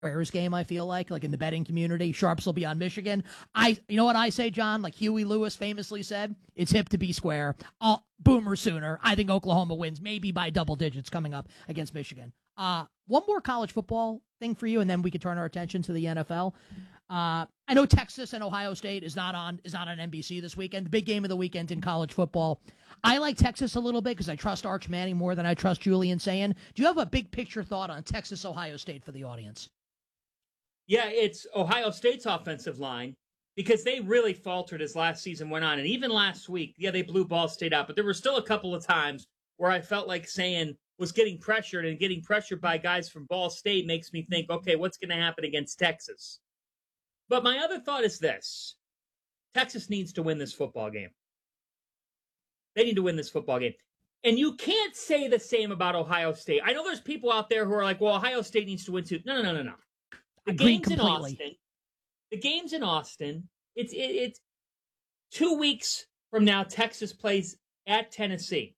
Bears game, I feel like in the betting community. Sharps will be on Michigan. You know what I say, John? Like Huey Lewis famously said, it's hip to be square. Boomer sooner. I think Oklahoma wins, maybe by double digits coming up against Michigan. One more college football thing for you, and then we could turn our attention to the NFL. I know Texas and Ohio State is not on NBC this weekend. The big game of the weekend in college football. I like Texas a little bit because I trust Arch Manning more than I trust Julian Sayin. Do you have a big picture thought on Texas Ohio State for the audience? Yeah, it's Ohio State's offensive line because they really faltered as last season went on. And even last week, yeah, they blew Ball State out, but there were still a couple of times where I felt like Sayin was getting pressured, and getting pressured by guys from Ball State makes me think, okay, what's going to happen against Texas? But my other thought is this. Texas needs to win this football game. They need to win this football game. And you can't say the same about Ohio State. I know there's people out there who are like, well, Ohio State needs to win too. No. The game's in Austin. The game's in Austin. It's 2 weeks from now. Texas plays at Tennessee.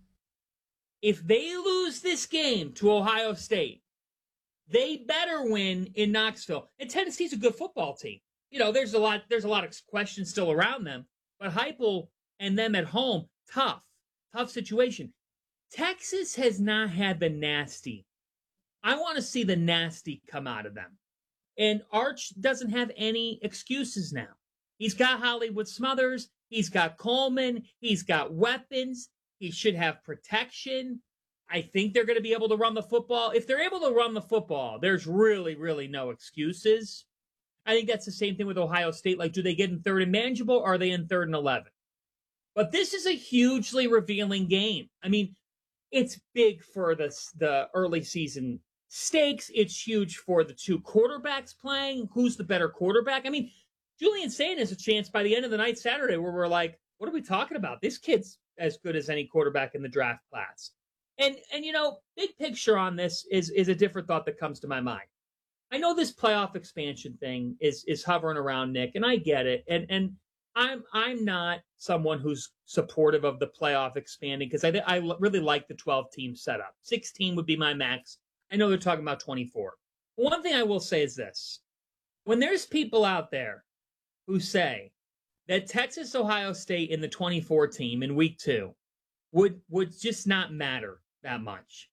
If they lose this game to Ohio State, they better win in Knoxville. And Tennessee's a good football team. You know, there's a lot of questions still around them. But Heupel and them at home, tough situation. Texas has not had the nasty. I want to see the nasty come out of them. And Arch doesn't have any excuses now. He's got Hollywood Smothers. He's got Coleman. He's got weapons. He should have protection. I think they're going to be able to run the football. If they're able to run the football, there's really, really no excuses. I think that's the same thing with Ohio State. Like, do they get in third and manageable, or are they in 3rd and 11? But this is a hugely revealing game. I mean, it's big for the early season stakes. It's huge for the two quarterbacks playing. Who's the better quarterback? I mean, Julian Sayin has a chance by the end of the night Saturday where we're like, what are we talking about? This kid's as good as any quarterback in the draft class. And you know, big picture on this is a different thought that comes to my mind. I know this playoff expansion thing is hovering around, Nick, and I get it. And I'm not someone who's supportive of the playoff expanding because I really like the 12-team setup. 16 would be my max. I know they're talking about 24. One thing I will say is this. When there's people out there who say that Texas, Ohio State in the 24 team in week 2 would just not matter that much,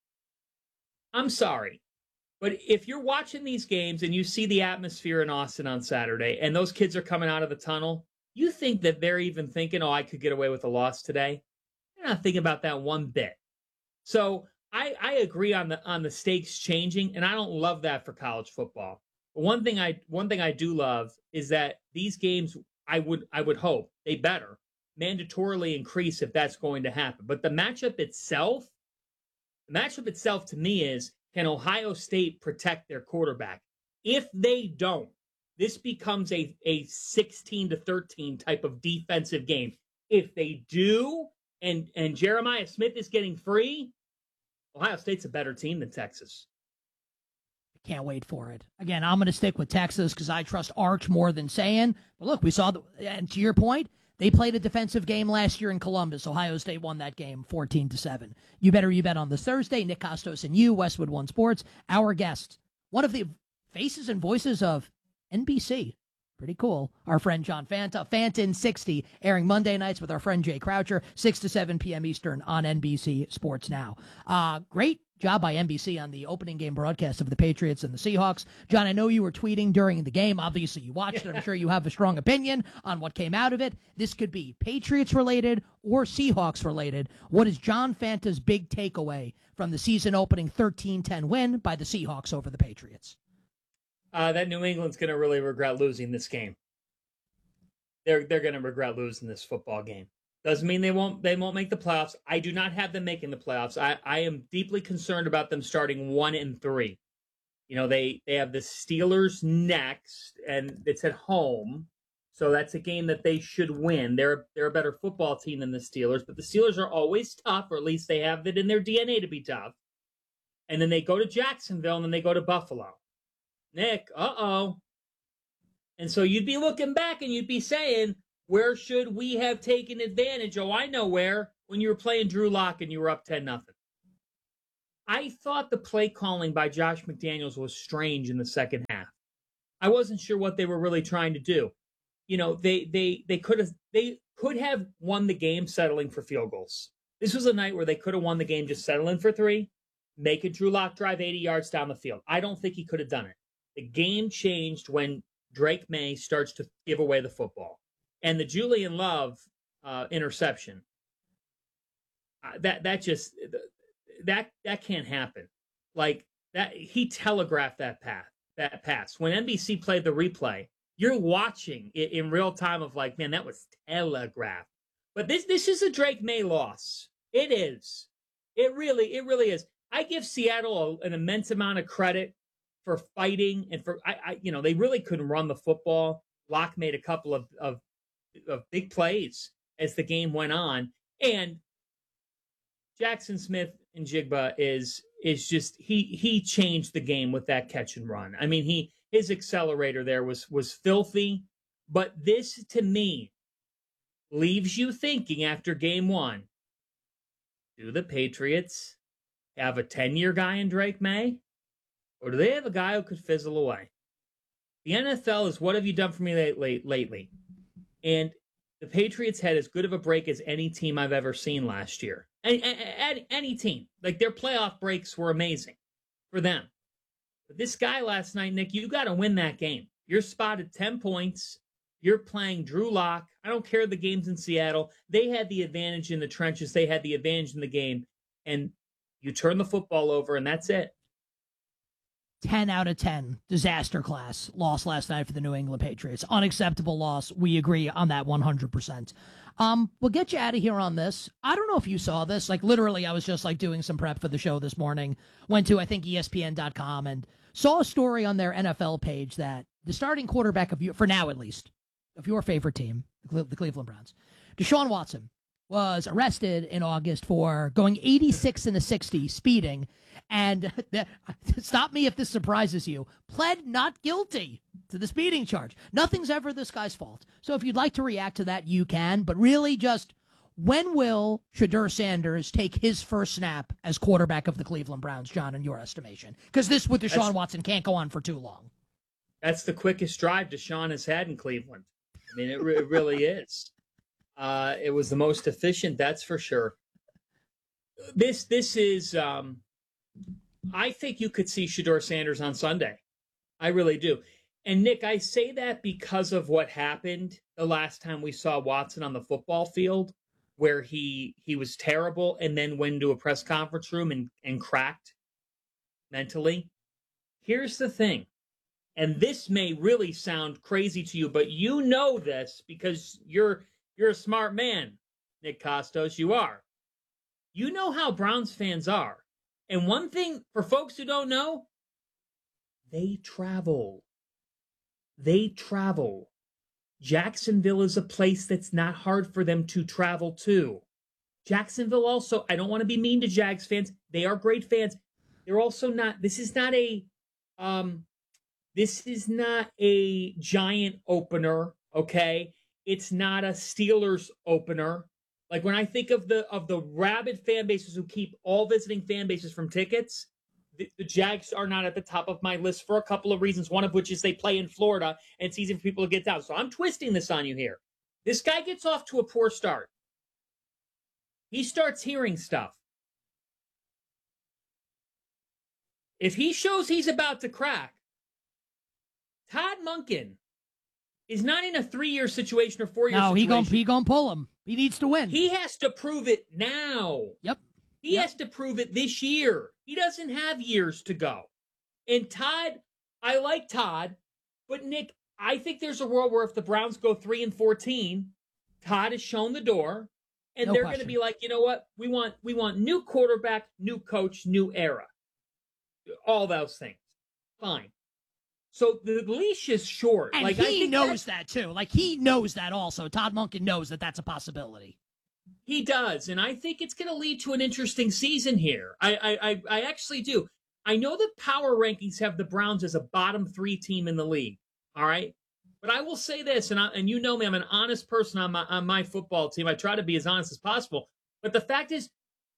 I'm sorry. But if you're watching these games and you see the atmosphere in Austin on Saturday and those kids are coming out of the tunnel, you think that they're even thinking, oh, I could get away with a loss today? They're not thinking about that one bit. So I agree on the stakes changing, and I don't love that for college football. But one thing I do love is that these games, I would hope they better mandatorily increase if that's going to happen. But the matchup itself to me is, can Ohio State protect their quarterback? If they don't, this becomes a 16-13 type of defensive game. If they do, and Jeremiah Smith is getting free, Ohio State's a better team than Texas. I can't wait for it. Again, I'm going to stick with Texas because I trust Arch more than Sayin. But look, we saw, and to your point, they played a defensive game last year in Columbus. Ohio State won that game 14-7. You bet on this Thursday. Nick Costos and you, Westwood One Sports, our guest, one of the faces and voices of NBC. Pretty cool. Our friend John Fanta, Fantin 60, airing Monday nights with our friend Jay Croucher, 6 to 7 p.m. Eastern on NBC Sports Now. Great job by NBC on the opening game broadcast of the Patriots and the Seahawks. John, I know you were tweeting during the game. Obviously, you watched it. I'm sure you have a strong opinion on what came out of it. This could be Patriots-related or Seahawks-related. What is John Fanta's big takeaway from the season-opening 13-10 win by the Seahawks over the Patriots? That New England's going to really regret losing this game. They're going to regret losing this football game. Doesn't mean they won't make the playoffs. I do not have them making the playoffs. I am deeply concerned about them starting 1-3. You know, they have the Steelers next, and it's at home. So that's a game that they should win. They're a better football team than the Steelers, but the Steelers are always tough, or at least they have it in their DNA to be tough. And then they go to Jacksonville, and then they go to Buffalo. Nick, And so you'd be looking back and you'd be saying, where should we have taken advantage? Oh, I know where. When you were playing Drew Lock and you were up 10-0. I thought the play calling by Josh McDaniels was strange in the second half. I wasn't sure what they were really trying to do. You know, they could have won the game settling for field goals. This was a night where they could have won the game just settling for 3, make a Drew Lock drive 80 yards down the field. I don't think he could have done it. The game changed when Drake May starts to give away the football. And the Julian Love interception, that can't happen. Like that, he telegraphed that pass. When NBC played the replay, you're watching it in real time of like, man, that was telegraphed. But this is a Drake May loss. It is. It really is. I give Seattle an immense amount of credit for fighting and for they really couldn't run the football. Locke made a couple of big plays as the game went on, and Jackson Smith and Jigba is just he changed the game with that catch and run. I mean, his accelerator there was filthy, but this to me leaves you thinking after game 1, do the Patriots have a 10-year guy in Drake May, or do they have a guy who could fizzle away? The NFL is, what have you done for me lately? And the Patriots had as good of a break as any team I've ever seen last year. Any team. Like, their playoff breaks were amazing for them. But this guy last night, Nick, you got to win that game. You're spotted 10 points. You're playing Drew Lock. I don't care the game's in Seattle. They had the advantage in the trenches. They had the advantage in the game. And you turn the football over, and that's it. 10 out of 10 disaster class loss last night for the New England Patriots. Unacceptable loss. We agree on that 100%. We'll get you out of here on this. I don't know if you saw this. Like, literally, I was just like doing some prep for the show this morning. Went to, I think, ESPN.com and saw a story on their NFL page that the starting quarterback for now at least, of your favorite team, the Cleveland Browns, Deshaun Watson, was arrested in August for going 86 in a 60 speeding. And stop me if this surprises you, pled not guilty to the speeding charge. Nothing's ever this guy's fault. So if you'd like to react to that, you can. But really just, when will Shedeur Sanders take his first snap as quarterback of the Cleveland Browns, John, in your estimation? Because this with Deshaun Watson can't go on for too long. That's the quickest drive Deshaun has had in Cleveland. I mean, it really is. It was the most efficient, that's for sure. This is... I think you could see Shedeur Sanders on Sunday. I really do. And, Nick, I say that because of what happened the last time we saw Watson on the football field, where he was terrible and then went into a press conference room and cracked mentally. Here's the thing, and this may really sound crazy to you, but you know this because you're a smart man, Nick Kostos. You are. You know how Browns fans are. And one thing for folks who don't know, they travel. They travel. Jacksonville is a place that's not hard for them to travel to. Jacksonville also, I don't want to be mean to Jags fans. They are great fans. They're also not, this is not a giant opener, okay? It's not a Steelers opener. Like, when I think of the rabid fan bases who keep all visiting fan bases from tickets, the Jags are not at the top of my list for a couple of reasons, one of which is they play in Florida, and it's easy for people to get down. So I'm twisting this on you here. This guy gets off to a poor start. He starts hearing stuff. If he shows he's about to crack, Todd Monken is not in a 3-year situation or 4-year situation. No, he gonna pull him. He needs to win. He has to prove it now. Yep. He has to prove it this year. He doesn't have years to go. And Todd, I like Todd, but Nick, I think there's a world where if the Browns go 3-14, Todd has shown the door, and they're going to be like, you know what? We want new quarterback, new coach, new era. All those things. Fine. So the leash is short. And like, he knows that, too. Like, he knows that also. Todd Monken knows that that's a possibility. He does, and I think it's going to lead to an interesting season here. I actually do. I know the power rankings have the Browns as a bottom 3 team in the league, all right? But I will say this, and you know me, I'm an honest person on my football team. I try to be as honest as possible. But the fact is,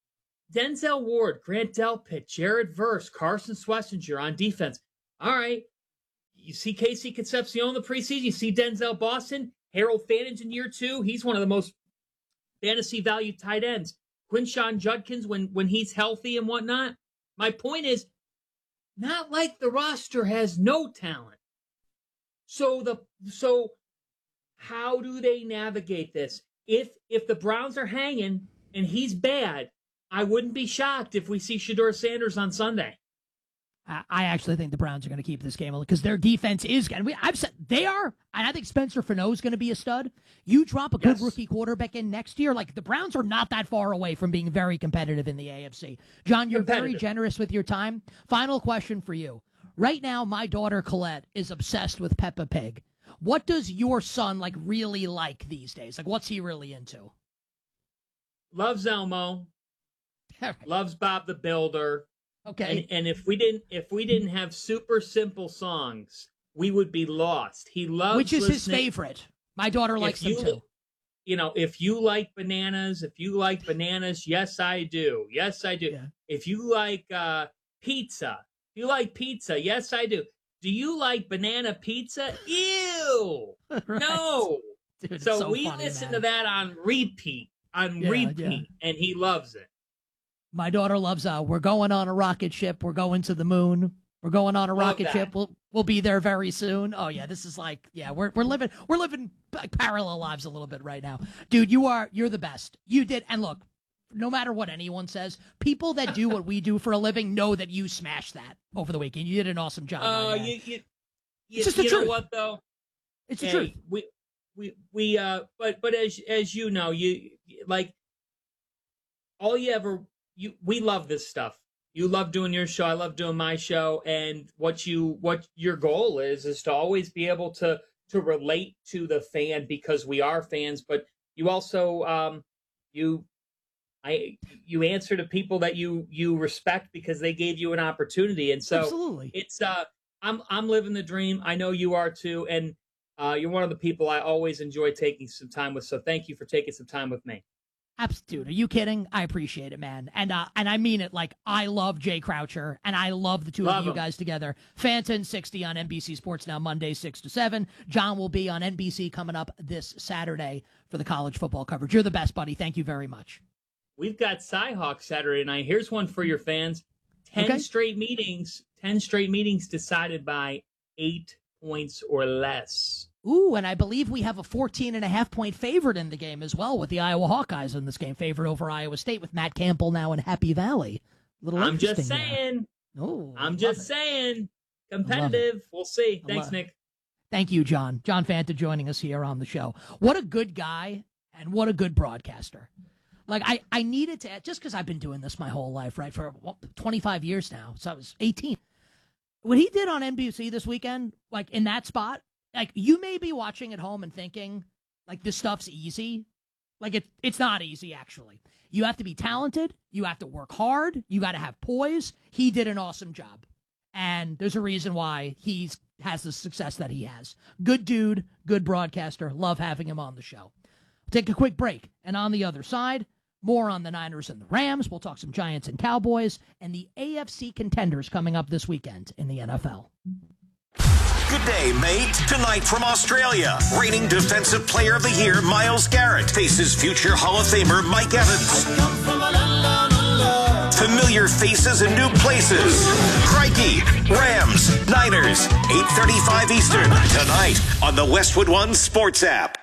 Denzel Ward, Grant Delpit, Jared Verse, Carson Schlesinger on defense. All right. You see Casey Concepcion in the preseason. You see Denzel Boston. Harold Fanning's in year 2. He's one of the most fantasy valued tight ends. Quinshon Judkins when he's healthy and whatnot. My point is, not like the roster has no talent. So how do they navigate this? If the Browns are hanging and he's bad, I wouldn't be shocked if we see Shedeur Sanders on Sunday. I actually think the Browns are going to keep this game because their defense is going to. I've said they are, and I think Spencer Fano is going to be a stud. You drop a good rookie quarterback in next year, like the Browns are not that far away from being very competitive in the AFC. John, you're very generous with your time. Final question for you. Right now, my daughter Colette is obsessed with Peppa Pig. What does your son really like these days? Like, what's he really into? Loves Elmo. Loves Bob the Builder. Okay. And if we didn't have super simple songs, we would be lost. He loves Which is his favorite. My daughter likes them too. If you like bananas, yes, I do. Yes, I do. Yeah. If you like pizza, yes, I do. Do you like banana pizza? Ew. Right. No. Dude, so we funny, listen man. to that on repeat, and he loves it. My daughter loves we're going on a rocket ship. We're going to the moon. We're going on a rocket ship. We'll be there very soon. Oh yeah, this is we're living parallel lives a little bit right now. Dude, you're the best. You did, and look, no matter what anyone says, people that do what we do for a living know that you smashed that over the weekend. You did an awesome job. It's just the truth. You know what though? It's the truth. But as you know, we love this stuff. You love doing your show. I love doing my show. And what your goal is to always be able to relate to the fan because we are fans. But you also you answer to people that you respect because they gave you an opportunity. And so absolutely. It's I'm living the dream. I know you are too. And you're one of the people I always enjoy taking some time with. So thank you for taking some time with me. Dude, are you kidding? I appreciate it, man. And I mean it. I love Jay Croucher, and I love the two of you guys together. Phantom 60 on NBC Sports Now, Monday, 6 to 7. John will be on NBC coming up this Saturday for the college football coverage. You're the best, buddy. Thank you very much. We've got Cyhawk Saturday night. Here's one for your fans. 10 straight meetings decided by 8 points or less. Ooh, and I believe we have a 14.5-point favorite in the game as well with the Iowa Hawkeyes in this game, favored over Iowa State with Matt Campbell now in Happy Valley. I'm just saying. Competitive. We'll see. Thanks, Nick. Thank you, John. John Fanta joining us here on the show. What a good guy and what a good broadcaster. I needed to, just because I've been doing this my whole life, right, for 25 years now. So I was 18. What he did on NBC this weekend, in that spot, you may be watching at home and thinking, this stuff's easy. It's not easy, actually. You have to be talented. You have to work hard. You got to have poise. He did an awesome job. And there's a reason why he has the success that he has. Good dude, good broadcaster. Love having him on the show. We'll take a quick break. And on the other side, more on the Niners and the Rams. We'll talk some Giants and Cowboys and the AFC contenders coming up this weekend in the NFL. Good day, mate. Tonight from Australia, reigning Defensive Player of the Year Myles Garrett faces future Hall of Famer Mike Evans. Familiar faces and new places. Crikey, Rams, Niners, 8:35 Eastern, tonight on the Westwood One Sports app.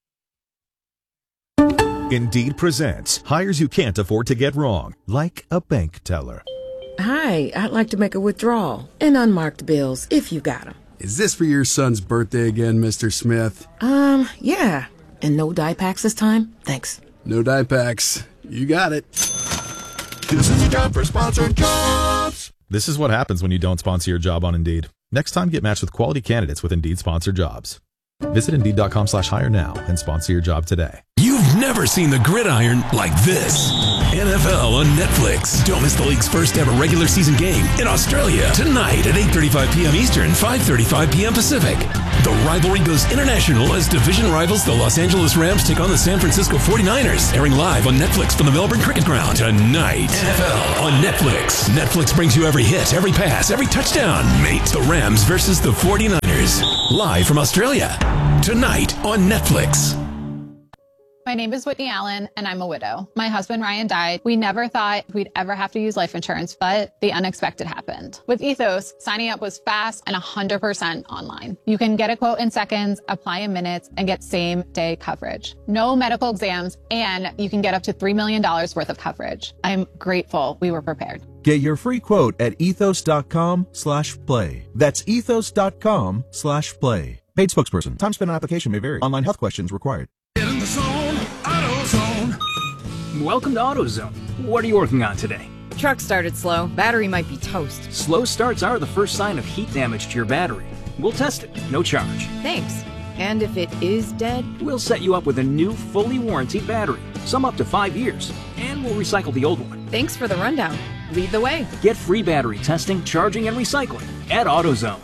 Indeed presents hires you can't afford to get wrong, like a bank teller. Hi, I'd like to make a withdrawal. And unmarked bills, if you got them. Is this for your son's birthday again, Mr. Smith? Yeah. And no dye packs this time? Thanks. No dye packs. You got it. This is a job for sponsored jobs. This is what happens when you don't sponsor your job on Indeed. Next time, get matched with quality candidates with Indeed sponsored jobs. Visit Indeed.com/hire now and sponsor your job today. You've You've never seen the gridiron like this. NFL on Netflix. Don't miss the league's first ever regular season game in Australia tonight at 8:35 p.m. Eastern, 5:35 p.m. Pacific. The rivalry goes international as division rivals the Los Angeles Rams take on the San Francisco 49ers. Airing live on Netflix from the Melbourne Cricket Ground tonight. NFL on Netflix. Netflix brings you every hit, every pass, every touchdown. Mate, the Rams versus the 49ers. Live from Australia. Tonight on Netflix. My name is Whitney Allen, and I'm a widow. My husband, Ryan, died. We never thought we'd ever have to use life insurance, but the unexpected happened. With Ethos, signing up was fast and 100% online. You can get a quote in seconds, apply in minutes, and get same-day coverage. No medical exams, and you can get up to $3 million worth of coverage. I'm grateful we were prepared. Get your free quote at ethos.com/play. That's ethos.com/play. Paid spokesperson. Time spent on application may vary. Online health questions required. Get in the zone, AutoZone. Welcome to AutoZone. What are you working on today? Truck started slow. Battery might be toast. Slow starts are the first sign of heat damage to your battery. We'll test it. No charge. Thanks. And if it is dead? We'll set you up with a new, fully warranted battery. Some up to 5 years. And we'll recycle the old one. Thanks for the rundown. Lead the way. Get free battery testing, charging, and recycling at AutoZone.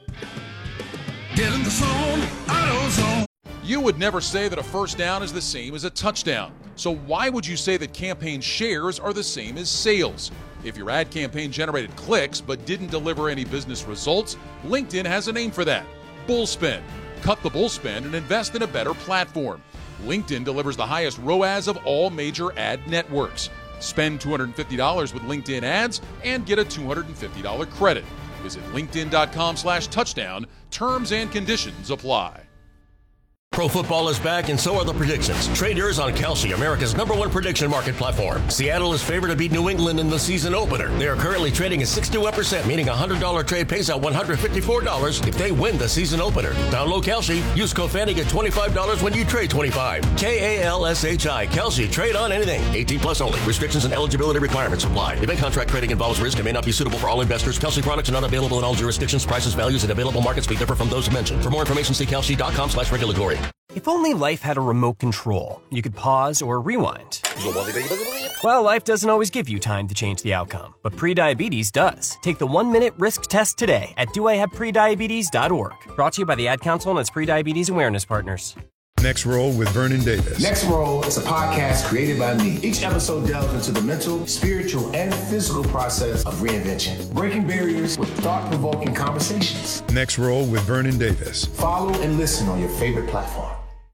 Get in the zone, AutoZone. You would never say that a first down is the same as a touchdown. So why would you say that campaign shares are the same as sales? If your ad campaign generated clicks but didn't deliver any business results, LinkedIn has a name for that. Bullspend. Cut the bullspend and invest in a better platform. LinkedIn delivers the highest ROAS of all major ad networks. Spend $250 with LinkedIn ads and get a $250 credit. Visit linkedin.com/touchdown. Terms and conditions apply. Pro football is back, and so are the predictions. Trade yours on Kalshi, America's #1 prediction market platform. Seattle is favored to beat New England in the season opener. They are currently trading at 61%, meaning a $100 trade pays out $154 if they win the season opener. Download Kalshi. Use code FANNY, get $25 when you trade $25. Kalshi. Kalshi. Trade on anything. 18 plus only. Restrictions and eligibility requirements apply. Event contract trading involves risk and may not be suitable for all investors. Kalshi products are not available in all jurisdictions. Prices, values, and available markets may differ from those mentioned. For more information, see kalshi.com/regulatory. If only life had a remote control, you could pause or rewind. Well, life doesn't always give you time to change the outcome, but prediabetes does. Take the 1-minute risk test today at doihaveprediabetes.org. Brought to you by the Ad Council and its prediabetes awareness partners. Next Roll with Vernon Davis. Next Roll is a podcast created by me. Each episode delves into the mental, spiritual, and physical process of reinvention, breaking barriers with thought-provoking conversations. Next Roll with Vernon Davis. Follow and listen on your favorite platform.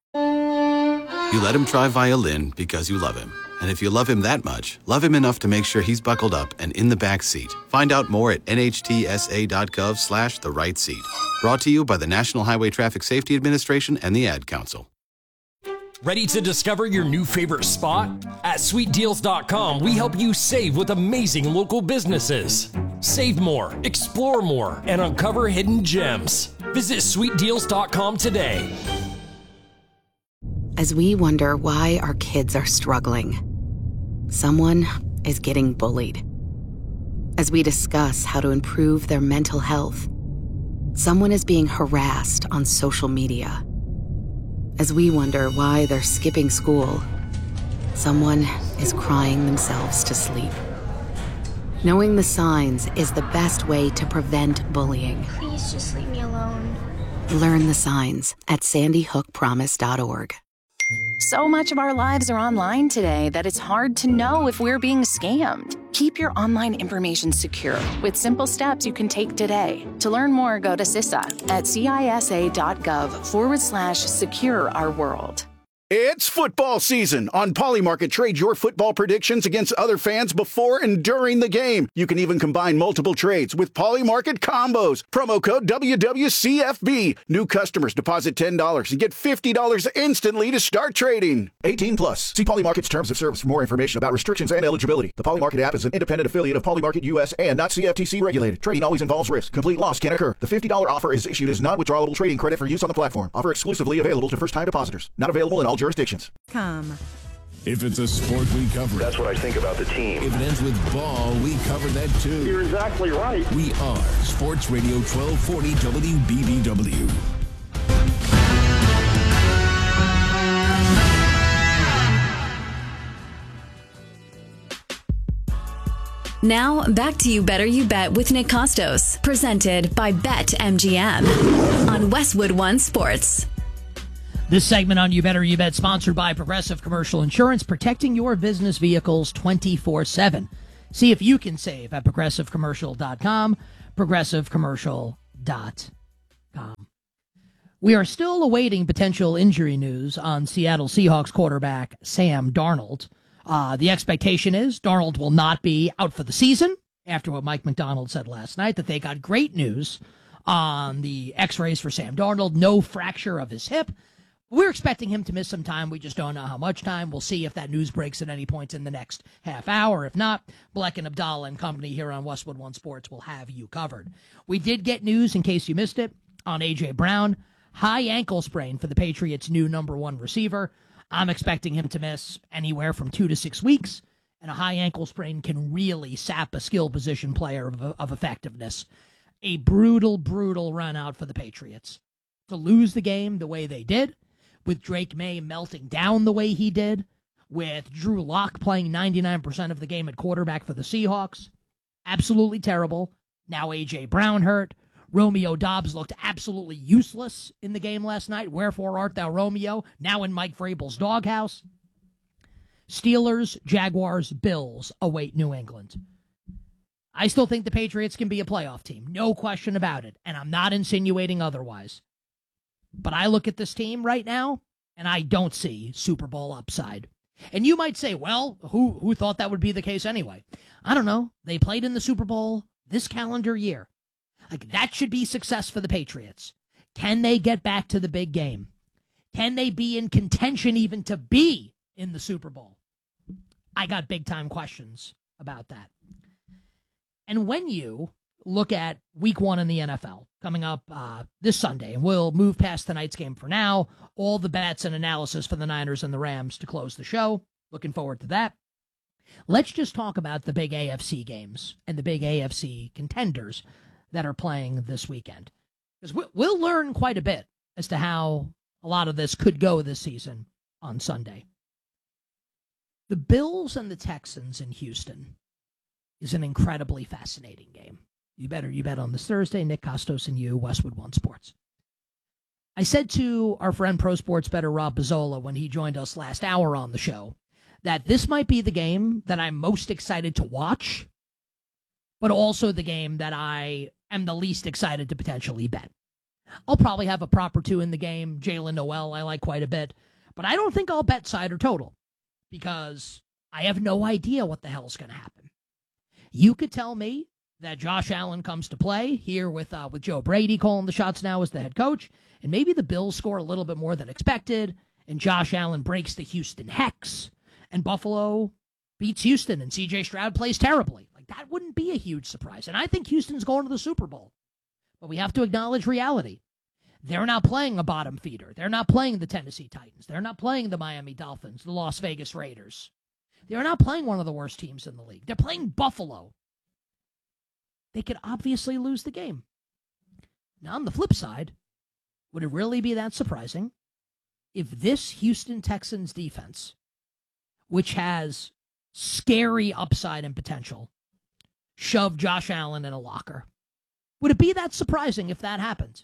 You let him try violin because you love him. And if you love him that much, love him enough to make sure he's buckled up and in the back seat. Find out more at nhtsa.gov/the-right seat. Brought to you by the National Highway Traffic Safety Administration and the Ad Council. Ready to discover your new favorite spot? At sweetdeals.com, we help you save with amazing local businesses. Save more, explore more, and uncover hidden gems. Visit sweetdeals.com today. As we wonder why our kids are struggling, someone is getting bullied. As we discuss how to improve their mental health, someone is being harassed on social media. As we wonder why they're skipping school, someone is crying themselves to sleep. Knowing the signs is the best way to prevent bullying. Please just leave me alone. Learn the signs at sandyhookpromise.org. So much of our lives are online today that it's hard to know if we're being scammed. Keep your online information secure with simple steps you can take today. To learn more, go to CISA at cisa.gov/secure our world. It's football season. On Polymarket, trade your football predictions against other fans before and during the game. You can even combine multiple trades with Polymarket combos. Promo code WWCFB. New customers deposit $10 and get $50 instantly to start trading. 18 plus. See Polymarket's terms of service for more information about restrictions and eligibility. The Polymarket app is an independent affiliate of Polymarket US and not CFTC regulated. Trading always involves risk. Complete loss can occur. The $50 offer is issued as non-withdrawable trading credit for use on the platform. Offer exclusively available to first-time depositors. Not available in all jurisdictions. If it's a sport, we cover it. That's what I think about the team. If it ends with ball, we cover that too. You're exactly right. We are Sports Radio 1240 WBBW. Now, back to You Better You Bet with Nick Costos, presented by BetMGM on Westwood One Sports. This segment on You Better You Bet, sponsored by Progressive Commercial Insurance, protecting your business vehicles 24/7. See if you can save at ProgressiveCommercial.com, ProgressiveCommercial.com. We are still awaiting potential injury news on Seattle Seahawks quarterback Sam Darnold. The expectation is Darnold will not be out for the season after what Mike McDonald said last night, that they got great news on the x-rays for Sam Darnold, no fracture of his hip. We're expecting him to miss some time. We just don't know how much time. We'll see if that news breaks at any point in the next half hour. If not, Bleck and Abdallah and company here on Westwood One Sports will have you covered. We did get news, in case you missed it, on A.J. Brown. High ankle sprain for the Patriots' new number one receiver. I'm expecting him to miss anywhere from 2 to 6 weeks, and a high ankle sprain can really sap a skill position player of effectiveness. A brutal, brutal run out for the Patriots. To lose the game the way they did, with Drake May melting down the way he did, with Drew Lock playing 99% of the game at quarterback for the Seahawks, absolutely terrible. Now A.J. Brown hurt. Romeo Doubs looked absolutely useless in the game last night. Wherefore art thou, Romeo? Now in Mike Vrabel's doghouse. Steelers, Jaguars, Bills await New England. I still think the Patriots can be a playoff team. No question about it. And I'm not insinuating otherwise. But I look at this team right now, and I don't see Super Bowl upside. And you might say, well, who thought that would be the case anyway? I don't know. They played in the Super Bowl this calendar year. Like, that should be success for the Patriots. Can they get back to the big game? Can they be in contention even to be in the Super Bowl? I got big-time questions about that. And when you look at week 1 in the NFL coming up this Sunday, and we'll move past tonight's game for now, all the bets and analysis for the Niners and the Rams to close the show. Looking forward to that. Let's just talk about the big AFC games and the big AFC contenders that are playing this weekend. Because we'll learn quite a bit as to how a lot of this could go this season on Sunday. The Bills and the Texans in Houston is an incredibly fascinating game. You bet on this Thursday. Nick Costos and you, Westwood One Sports. I said to our friend Pro Sports Bettor Rob Bizzola when he joined us last hour on the show that this might be the game that I'm most excited to watch, but also the game that I am the least excited to potentially bet. I'll probably have a prop or two in the game. Jalen Noel I like quite a bit, but I don't think I'll bet side or total because I have no idea what the hell's going to happen. You could tell me that Josh Allen comes to play here with Joe Brady calling the shots now as the head coach, and maybe the Bills score a little bit more than expected, and Josh Allen breaks the Houston hex, and Buffalo beats Houston, and C.J. Stroud plays terribly. Like, that wouldn't be a huge surprise, and I think Houston's going to the Super Bowl. But we have to acknowledge reality. They're not playing a bottom feeder. They're not playing the Tennessee Titans. They're not playing the Miami Dolphins, the Las Vegas Raiders. They're not playing one of the worst teams in the league. They're playing Buffalo. They could obviously lose the game. Now, on the flip side, would it really be that surprising if this Houston Texans defense, which has scary upside and potential, shoved Josh Allen in a locker? Would it be that surprising if that happened?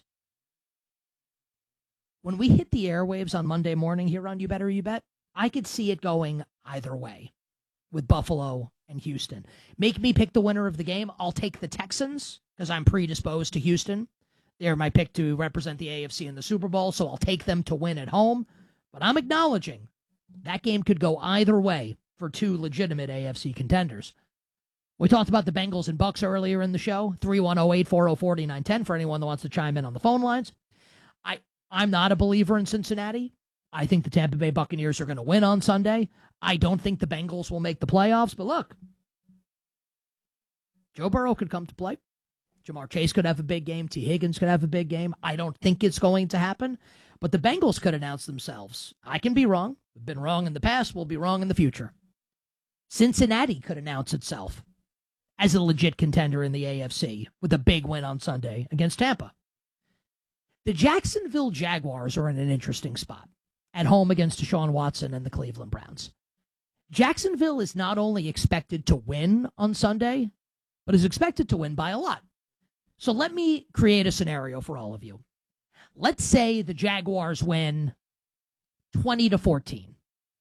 When we hit the airwaves on Monday morning here on You Better You Bet, I could see it going either way with Buffalo and Houston. Make me pick the winner of the game. I'll take the Texans because I'm predisposed to Houston. They're my pick to represent the AFC in the Super Bowl, so I'll take them to win at home. But I'm acknowledging that game could go either way for two legitimate AFC contenders. We talked about the Bengals and Bucks earlier in the show. 310-840-4910 for anyone that wants to chime in on the phone lines. I'm not a believer in Cincinnati. I think the Tampa Bay Buccaneers are going to win on Sunday. I don't think the Bengals will make the playoffs, but look, Joe Burrow could come to play. Jamar Chase could have a big game. T. Higgins could have a big game. I don't think it's going to happen, but the Bengals could announce themselves. I can be wrong. We've been wrong in the past. We'll be wrong in the future. Cincinnati could announce itself as a legit contender in the AFC with a big win on Sunday against Tampa. The Jacksonville Jaguars are in an interesting spot at home against Deshaun Watson and the Cleveland Browns. Jacksonville is not only expected to win on Sunday, but is expected to win by a lot. So let me create a scenario for all of you. Let's say the Jaguars win 20-14,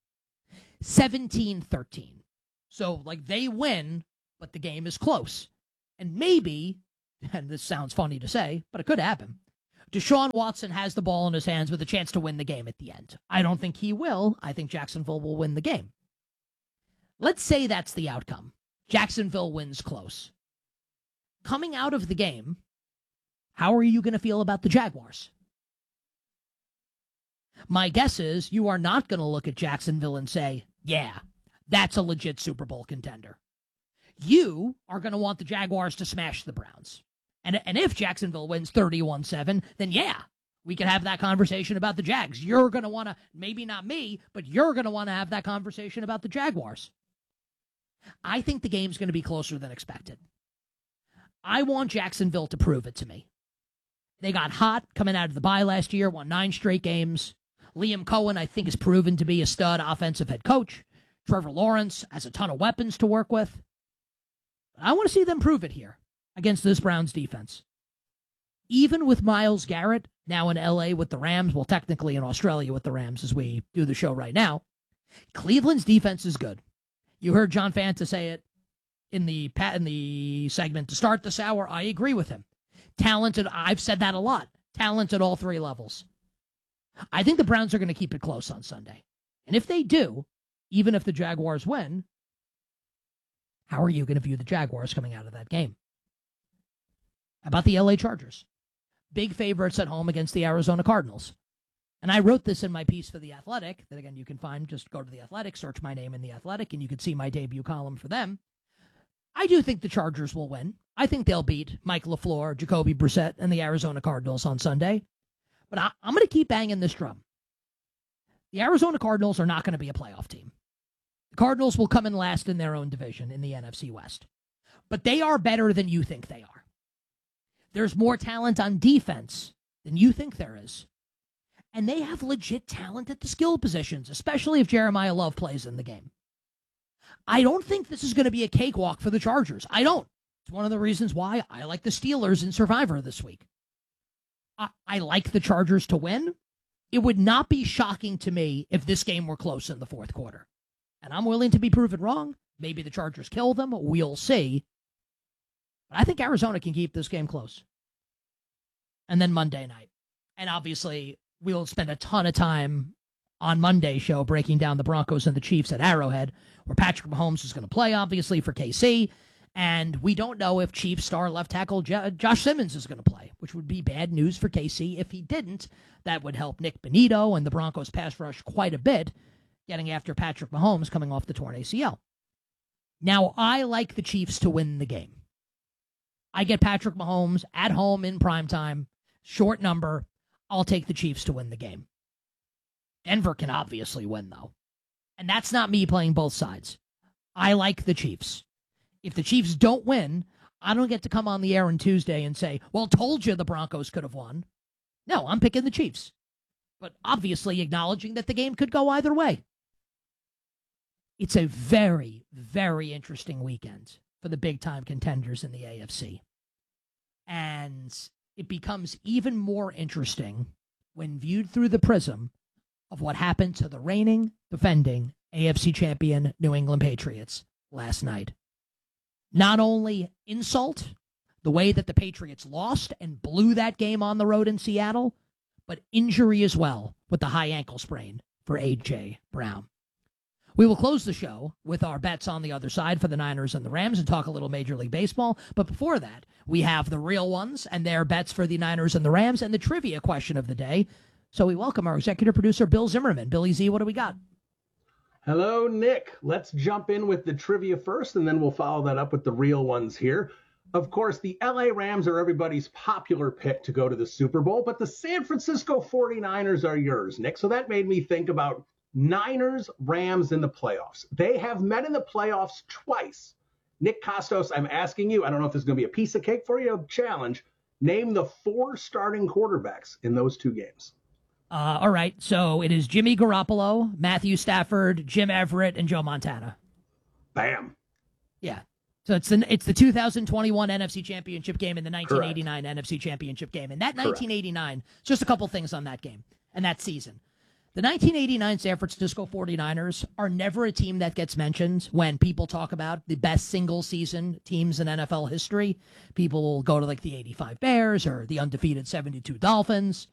17-13. So, like, they win, but the game is close. And maybe, and this sounds funny to say, but it could happen, Deshaun Watson has the ball in his hands with a chance to win the game at the end. I don't think he will. I think Jacksonville will win the game. Let's say that's the outcome. Jacksonville wins close. Coming out of the game, how are you going to feel about the Jaguars? My guess is you are not going to look at Jacksonville and say, yeah, that's a legit Super Bowl contender. You are going to want the Jaguars to smash the Browns. And if Jacksonville wins 31-7, then yeah, we can have that conversation about the Jags. You're going to want to, maybe not me, but you're going to want to have that conversation about the Jaguars. I think the game's going to be closer than expected. I want Jacksonville to prove it to me. They got hot coming out of the bye last year, won 9 straight games. Liam Cohen, I think, is proven to be a stud offensive head coach. Trevor Lawrence has a ton of weapons to work with. But I want to see them prove it here against this Browns defense. Even with Myles Garrett, now in L.A. with the Rams, well, technically in Australia with the Rams as we do the show right now, Cleveland's defense is good. You heard John Fanta say it in the segment to start this hour. I agree with him. Talented, I've said that a lot. Talent at all 3 levels. I think the Browns are going to keep it close on Sunday. And if they do, even if the Jaguars win, how are you going to view the Jaguars coming out of that game? How about the LA Chargers? Big favorites at home against the Arizona Cardinals. And I wrote this in my piece for The Athletic, that again you can find, just go to The Athletic, search my name in The Athletic, and you can see my debut column for them. I do think the Chargers will win. I think they'll beat Mike LaFleur, Jacoby Brissett, and the Arizona Cardinals on Sunday. But I'm going to keep banging this drum. The Arizona Cardinals are not going to be a playoff team. The Cardinals will come in last in their own division in the NFC West. But they are better than you think they are. There's more talent on defense than you think there is. And they have legit talent at the skill positions, especially if Jeremiah Love plays in the game. I don't think this is going to be a cakewalk for the Chargers. I don't. It's one of the reasons why I like the Steelers in Survivor this week. I like the Chargers to win. It would not be shocking to me if this game were close in the fourth quarter. And I'm willing to be proven wrong. Maybe the Chargers kill them. We'll see. But I think Arizona can keep this game close. And then Monday night. And obviously, we'll spend a ton of time on Monday's show breaking down the Broncos and the Chiefs at Arrowhead, where Patrick Mahomes is going to play, obviously, for KC. And we don't know if Chiefs star left tackle Josh Simmons is going to play, which would be bad news for KC if he didn't. That would help Nick Benito and the Broncos pass rush quite a bit, getting after Patrick Mahomes coming off the torn ACL. Now, I like the Chiefs to win the game. I get Patrick Mahomes at home in primetime, short number. I'll take the Chiefs to win the game. Denver can obviously win, though. And that's not me playing both sides. I like the Chiefs. If the Chiefs don't win, I don't get to come on the air on Tuesday and say, well, told you the Broncos could have won. No, I'm picking the Chiefs. But obviously acknowledging that the game could go either way. It's a very, very interesting weekend for the big-time contenders in the AFC. And it becomes even more interesting when viewed through the prism of what happened to the reigning, defending AFC champion New England Patriots last night. Not only insult, the way that the Patriots lost and blew that game on the road in Seattle, but injury as well with the high ankle sprain for A.J. Brown. We will close the show with our bets on the other side for the Niners and the Rams and talk a little Major League Baseball. But before that, we have the real ones and their bets for the Niners and the Rams and the trivia question of the day. So we welcome our executive producer, Bill Zimmerman. Billy Z, what do we got? Hello, Nick. Let's jump in with the trivia first, and then we'll follow that up with the real ones here. Of course, the LA Rams are everybody's popular pick to go to the Super Bowl, but the San Francisco 49ers are yours, Nick. So that made me think about Niners, Rams in the playoffs. They have met in the playoffs twice. Nick Kostos, I'm asking you, I don't know if this is going to be a piece of cake for you, a challenge. Name the 4 starting quarterbacks in those 2 games. All right, so it is Jimmy Garoppolo, Matthew Stafford, Jim Everett, and Joe Montana. Bam. Yeah. So it's the 2021 NFC Championship game and the 1989 NFC Championship game. And that 1989, just a couple things on that game and that season. The 1989 San Francisco 49ers are never a team that gets mentioned when people talk about the best single-season teams in NFL history. People will go to like the 85 Bears or the undefeated 72 Dolphins.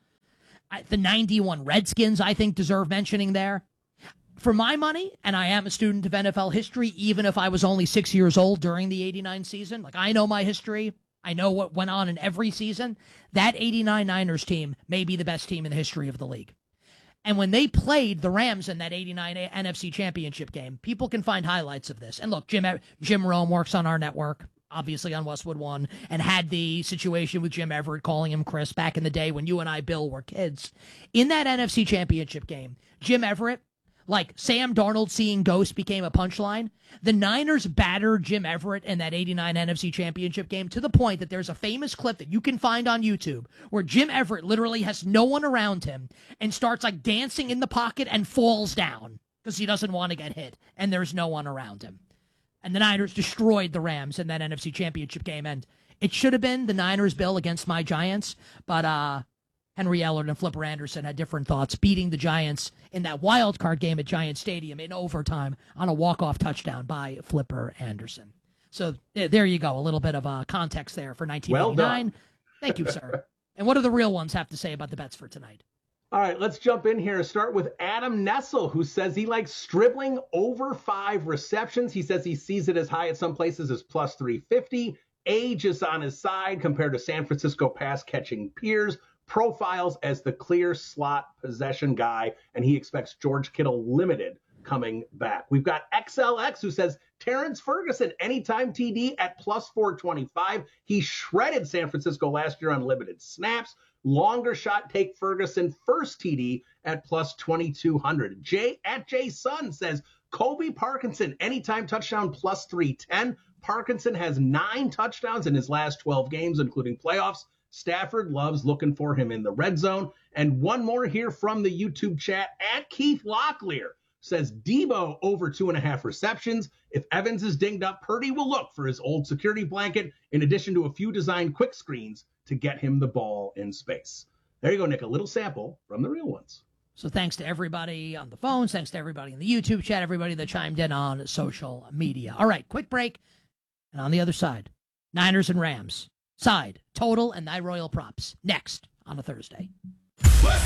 The 91 Redskins, I think, deserve mentioning there. For my money, and I am a student of NFL history, even if I was only 6 years old during the 89 season, like I know my history, I know what went on in every season, that 89 Niners team may be the best team in the history of the league. And when they played the Rams in that 89 NFC Championship game, people can find highlights of this. And look, Jim Rome works on our network, obviously on Westwood One, and had the situation with Jim Everett calling him Chris back in the day when you and I, Bill, were kids. In that NFC Championship game, Jim Everett, like Sam Darnold seeing ghosts became a punchline. The Niners battered Jim Everett in that 89 NFC Championship game to the point that there's a famous clip that you can find on YouTube where Jim Everett literally has no one around him and starts like dancing in the pocket and falls down because he doesn't want to get hit and there's no one around him. And the Niners destroyed the Rams in that NFC Championship game. And it should have been the Niners, Bill, against my Giants, but Henry Ellard and Flipper Anderson had different thoughts, beating the Giants in that wild card game at Giant Stadium in overtime on a walk-off touchdown by Flipper Anderson. So there you go, a little bit of context there for 1989. Well, thank you, sir. And what do the real ones have to say about the bets for tonight? All right, let's jump in here. Start with Adam Nessel, who says he likes Stribling over 5 receptions. He says he sees it as high at some places as plus 350. Age is on his side compared to San Francisco pass-catching peers. Profiles as the clear slot possession guy, and he expects George Kittle limited coming back. We've got XLX, who says Terrence Ferguson anytime TD at plus 425. He shredded San Francisco last year on limited snaps. Longer shot take Ferguson first TD at plus 2200. Jay Sun says Kobe Parkinson anytime touchdown plus 310. Parkinson has 9 touchdowns in his last 12 games, including playoffs. Stafford loves looking for him in the red zone. And one more here from the YouTube chat at Keith Locklear says Debo over 2.5 receptions. If Evans is dinged up, Purdy will look for his old security blanket in addition to a few designed quick screens to get him the ball in space. There you go, Nick, a little sample from the real ones. So thanks to everybody on the phones, thanks to everybody in the YouTube chat, everybody that chimed in on social media. All right, quick break. And on the other side, Niners and Rams. Side, total, and thy royal props. Next on a Thursday.